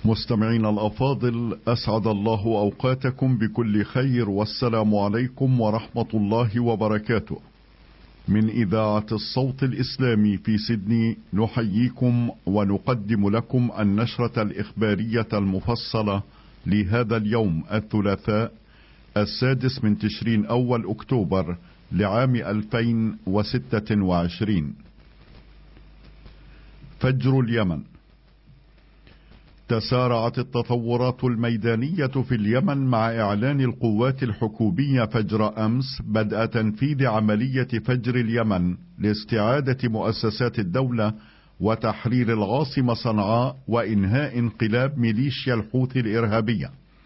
مستمعين الأفاضل، أسعد الله أوقاتكم بكل خير، والسلام عليكم ورحمة الله وبركاته. من إذاعة الصوت الإسلامي في سيدني نحييكم ونقدم لكم النشرة الإخبارية المفصلة لهذا اليوم الثلاثاء 6 من تشرين أول أكتوبر لعام 2026. فجر اليمن. تسارعت التطورات الميدانية في اليمن مع إعلان القوات الحكومية فجر أمس بدء تنفيذ عملية فجر اليمن لاستعادة مؤسسات الدولة وتحرير العاصمة صنعاء وإنهاء انقلاب ميليشيا الحوثي الإرهابية.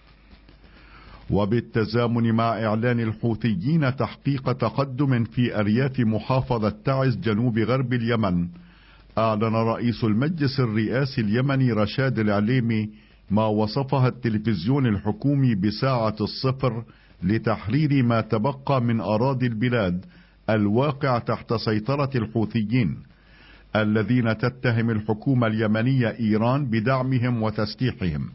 وبالتزامن مع إعلان الحوثيين تحقيق تقدم في أرياف محافظة تعز جنوب غرب اليمن، أعلن رئيس المجلس الرئاسي اليمني رشاد العليمي ما وصفها التلفزيون الحكومي بساعة الصفر لتحرير ما تبقى من أراضي البلاد الواقع تحت سيطرة الحوثيين، الذين تتهم الحكومة اليمنية إيران بدعمهم وتسليحهم.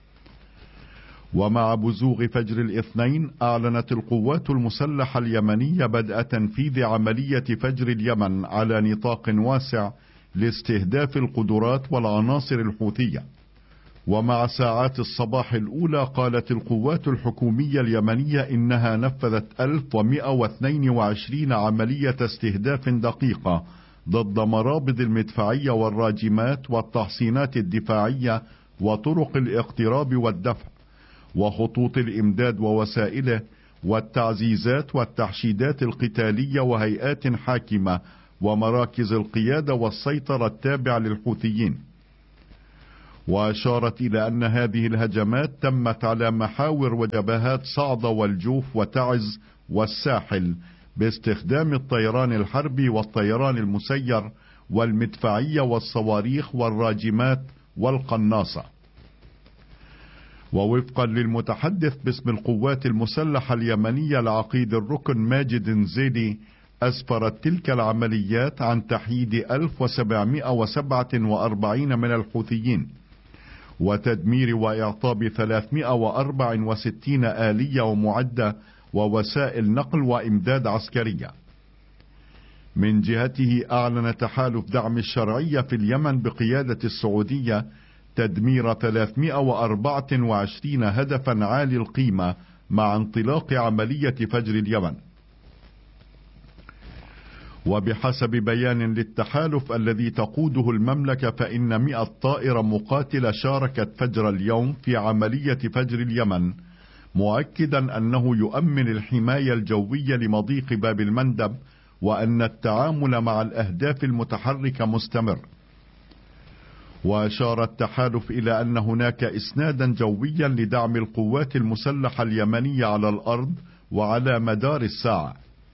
ومع بزوغ فجر الاثنين، أعلنت القوات المسلحة اليمنية بدء تنفيذ عملية فجر اليمن على نطاق واسع لاستهداف القدرات والعناصر الحوثية. ومع ساعات الصباح الأولى، قالت القوات الحكومية اليمنية إنها نفذت 1122 عملية استهداف دقيقة ضد مرابط المدفعية والراجمات والتحصينات الدفاعية وطرق الاقتراب والدفع وخطوط الإمداد ووسائله والتعزيزات والتحشيدات القتالية وهيئات حاكمة ومراكز القيادة والسيطرة التابعة للحوثيين. وأشارت إلى أن هذه الهجمات تمت على محاور وجبهات صعدة والجوف وتعز والساحل باستخدام الطيران الحربي والطيران المسير والمدفعية والصواريخ والراجمات والقناصة. ووفقا للمتحدث باسم القوات المسلحة اليمنية العقيد الركن ماجد نزيلي، أسفرت تلك العمليات عن تحييد 1747 من الحوثيين وتدمير وإعطاب 364 آلية ومعدة ووسائل نقل وإمداد عسكرية. من جهته، أعلن تحالف دعم الشرعية في اليمن بقيادة السعودية تدمير 324 هدفا عالي القيمة مع انطلاق عملية فجر اليمن. وبحسب بيان للتحالف الذي تقوده المملكة، فإن 100 طائرة مقاتلة شاركت فجر اليوم في عملية فجر اليمن، مؤكدا أنه يؤمن الحماية الجوية لمضيق باب المندب وأن التعامل مع الأهداف المتحركة مستمر. وأشار التحالف إلى أن هناك إسنادا جويا لدعم القوات المسلحة اليمنية على الأرض وعلى مدار الساعة.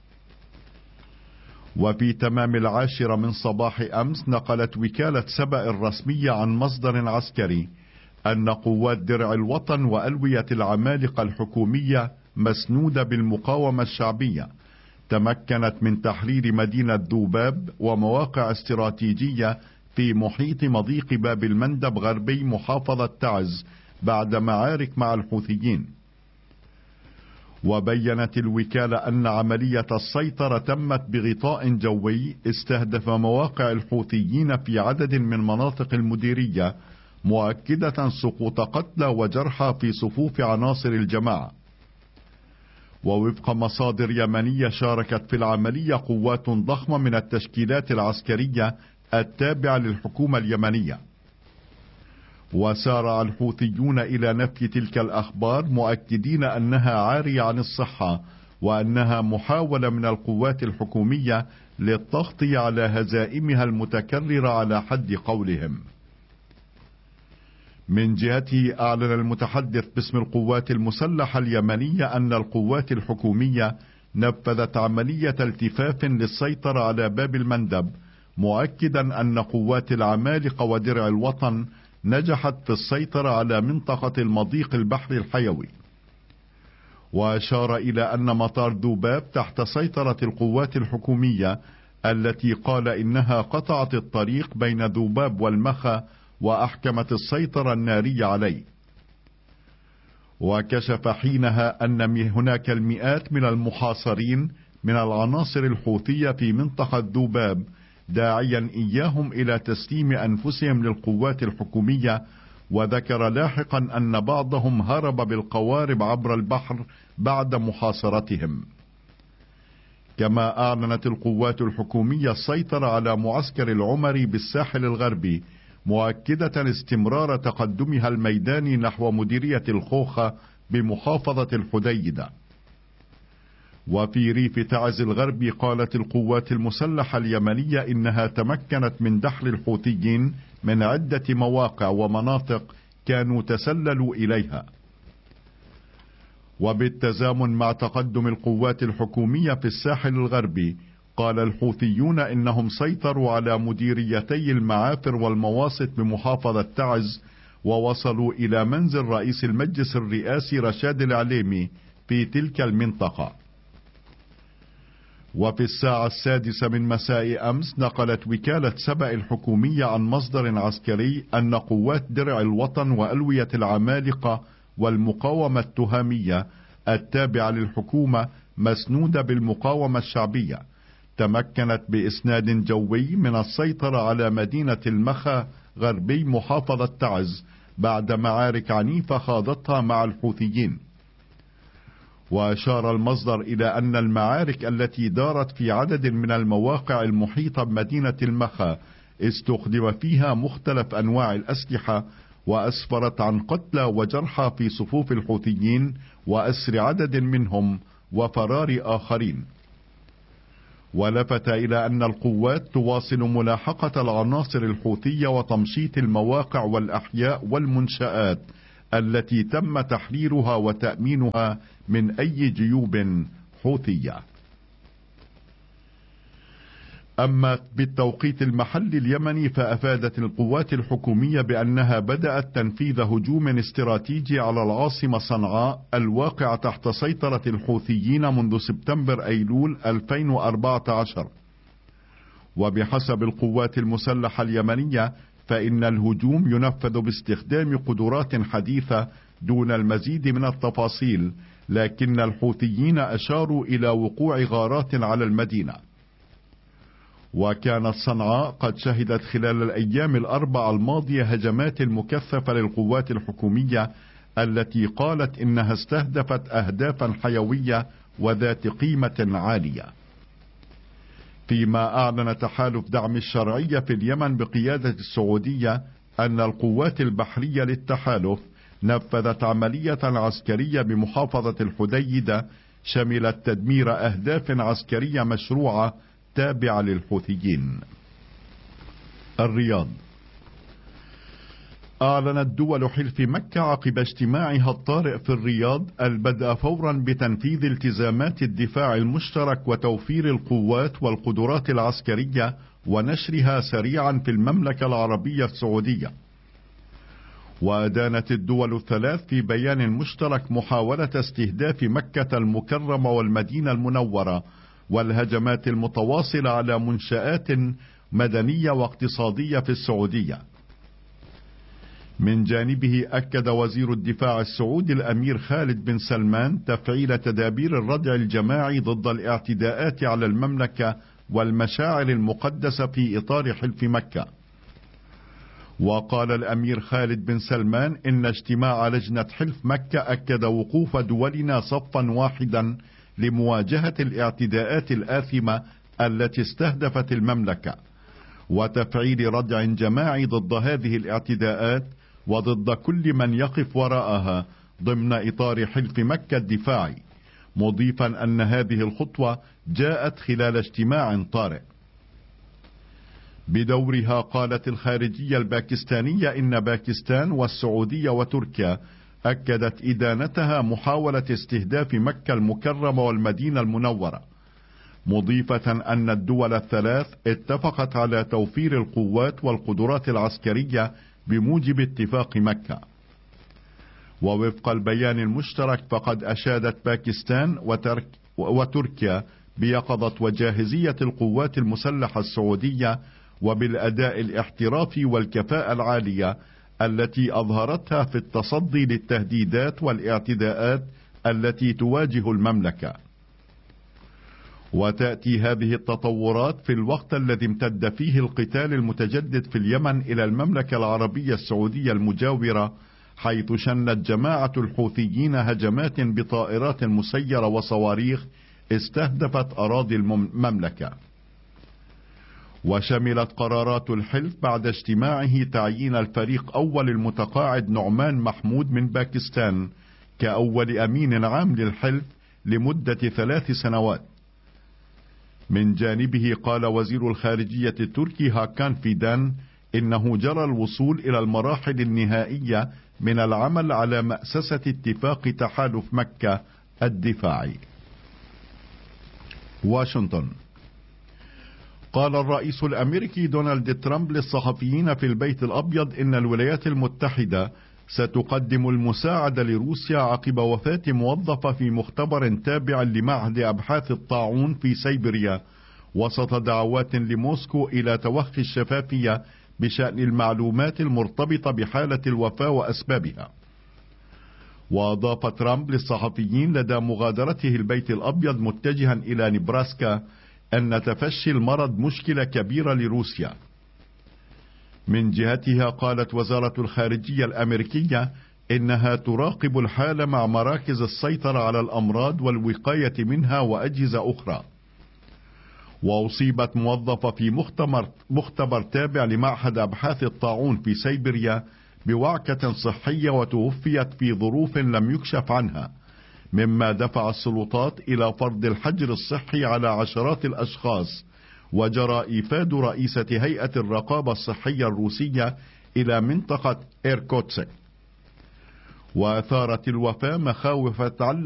وفي تمام 10 من صباح أمس، نقلت وكالة سبأ الرسمية عن مصدر عسكري أن قوات درع الوطن وألوية العمالقة الحكومية مسنودة بالمقاومة الشعبية تمكنت من تحرير مدينة ذوباب ومواقع استراتيجية في محيط مضيق باب المندب غربي محافظة تعز بعد معارك مع الحوثيين. وبينت الوكالة أن عملية السيطرة تمت بغطاء جوي استهدف مواقع الحوثيين في عدد من مناطق المديرية، مؤكدة سقوط قتلى وجرحى في صفوف عناصر الجماعة. ووفق مصادر يمنية، شاركت في العملية قوات ضخمة من التشكيلات العسكرية التابعة للحكومة اليمنية. وسارع الحوثيون إلى نفي تلك الأخبار، مؤكدين أنها عارية عن الصحة وأنها محاولة من القوات الحكومية للتغطية على هزائمها المتكررة على حد قولهم. من جهته، أعلن المتحدث باسم القوات المسلحة اليمنية أن القوات الحكومية نفذت عملية التفاف للسيطرة على باب المندب، مؤكدا أن قوات العمالقة ودرع الوطن نجحت في السيطرة على منطقة المضيق البحر الحيوي. وأشار إلى أن مطار ذوباب تحت سيطرة القوات الحكومية، التي قال إنها قطعت الطريق بين ذوباب والمخا وأحكمت السيطرة النارية عليه. وكشف حينها أن هناك المئات من المحاصرين من العناصر الحوثية في منطقة ذوباب، داعيا إياهم إلى تسليم أنفسهم للقوات الحكومية. وذكر لاحقا أن بعضهم هرب بالقوارب عبر البحر بعد محاصرتهم. كما أعلنت القوات الحكومية السيطرة على معسكر العمري بالساحل الغربي، مؤكدة استمرار تقدمها الميداني نحو مديرية الخوخة بمحافظة الحديدة. وفي ريف تعز الغربي قالت القوات المسلحة اليمنية إنها تمكنت من دحر الحوثيين من عدة مواقع ومناطق كانوا تسللوا إليها. وبالتزامن مع تقدم القوات الحكومية في الساحل الغربي، قال الحوثيون إنهم سيطروا على مديريتي المعافر والمواسط بمحافظة تعز، ووصلوا إلى منزل رئيس المجلس الرئاسي رشاد العليمي في تلك المنطقة. وفي الساعة 6 من مساء أمس نقلت وكالة سبأ الحكومية عن مصدر عسكري أن قوات درع الوطن وألوية العمالقة والمقاومة التهامية التابعة للحكومة مسنودة بالمقاومة الشعبية تمكنت بإسناد جوي من السيطرة على مدينة المخا غربي محافظة تعز بعد معارك عنيفة خاضتها مع الحوثيين. وأشار المصدر إلى أن المعارك التي دارت في عدد من المواقع المحيطة بمدينة المخا استخدم فيها مختلف أنواع الأسلحة، وأسفرت عن قتلى وجرحى في صفوف الحوثيين وأسر عدد منهم وفرار آخرين. ولفت إلى أن القوات تواصل ملاحقة العناصر الحوثية وتمشيط المواقع والأحياء والمنشآت التي تم تحريرها وتأمينها من أي جيوب حوثية. أما بالتوقيت المحلي اليمني، فأفادت القوات الحكومية بأنها بدأت تنفيذ هجوم استراتيجي على العاصمة صنعاء الواقع تحت سيطرة الحوثيين منذ سبتمبر أيلول 2014. وبحسب القوات المسلحة اليمنية فإن الهجوم ينفذ باستخدام قدرات حديثة دون المزيد من التفاصيل، لكن الحوثيين أشاروا إلى وقوع غارات على المدينة. وكانت صنعاء قد شهدت خلال الأيام الأربع الماضية هجمات مكثفة للقوات الحكومية التي قالت إنها استهدفت أهدافا حيوية وذات قيمة عالية. فيما أعلن تحالف دعم الشرعية في اليمن بقيادة السعودية أن القوات البحرية للتحالف نفذت عملية عسكرية بمحافظة الحديدة شملت تدمير أهداف عسكرية مشروعة تابعة للحوثيين. الرياض. أعلنت دول حلف مكة عقب اجتماعها الطارئ في الرياض البدء فورا بتنفيذ التزامات الدفاع المشترك وتوفير القوات والقدرات العسكرية ونشرها سريعا في المملكة العربية السعودية. وأدانت الدول الثلاث في بيان مشترك محاولة استهداف مكة المكرمة والمدينة المنورة والهجمات المتواصلة على منشآت مدنية واقتصادية في السعودية. من جانبه أكد وزير الدفاع السعودي الأمير خالد بن سلمان تفعيل تدابير الردع الجماعي ضد الاعتداءات على المملكة والمشاعر المقدسة في إطار حلف مكة. وقال الأمير خالد بن سلمان إن اجتماع لجنة حلف مكة أكد وقوف دولنا صفا واحدا لمواجهة الاعتداءات الآثمة التي استهدفت المملكة وتفعيل ردع جماعي ضد هذه الاعتداءات وضد كل من يقف وراءها ضمن إطار حلف مكة الدفاعي، مضيفا أن هذه الخطوة جاءت خلال اجتماع طارئ. بدورها قالت الخارجية الباكستانية إن باكستان والسعودية وتركيا أكدت إدانتها محاولة استهداف مكة المكرمة والمدينة المنورة، مضيفة أن الدول الثلاث اتفقت على توفير القوات والقدرات العسكرية بموجب اتفاق مكة. ووفق البيان المشترك فقد أشادت باكستان وتركيا بيقظة وجاهزية القوات المسلحة السعودية وبالأداء الاحترافي والكفاءة العالية التي أظهرتها في التصدي للتهديدات والاعتداءات التي تواجه المملكة. وتأتي هذه التطورات في الوقت الذي امتد فيه القتال المتجدد في اليمن إلى المملكة العربية السعودية المجاورة، حيث شنت جماعة الحوثيين هجمات بطائرات مسيرة وصواريخ استهدفت أراضي المملكة. وشملت قرارات الحلف بعد اجتماعه تعيين الفريق أول المتقاعد نعمان محمود من باكستان كأول أمين عام للحلف لمدة 3 سنوات. من جانبه قال وزير الخارجية التركي هاكان فيدان إنه جرى الوصول إلى المراحل النهائية من العمل على مأسسة اتفاق تحالف مكة الدفاعي. واشنطن. قال الرئيس الأمريكي دونالد ترامب للصحفيين في البيت الأبيض إن الولايات المتحدة ستقدم المساعدة لروسيا عقب وفاة موظفة في مختبر تابع لمعهد أبحاث الطاعون في سيبيريا، وسط دعوات لموسكو إلى توخي الشفافية بشأن المعلومات المرتبطة بحالة الوفاة وأسبابها. وأضاف ترامب للصحفيين لدى مغادرته البيت الأبيض متجها إلى نبراسكا أن تفشي المرض مشكلة كبيرة لروسيا. من جهتها قالت وزارة الخارجية الأمريكية إنها تراقب الحال مع مراكز السيطرة على الأمراض والوقاية منها وأجهزة أخرى. وأصيبت موظفة في مختبر تابع لمعهد أبحاث الطاعون في سيبيريا بوعكة صحية وتوفيت في ظروف لم يكشف عنها، مما دفع السلطات إلى فرض الحجر الصحي على عشرات الأشخاص، وجرى إيفاد رئيسة هيئة الرقابة الصحية الروسية إلى منطقة إيركوتسك. وأثارت الوفاة مخاوف تتعلق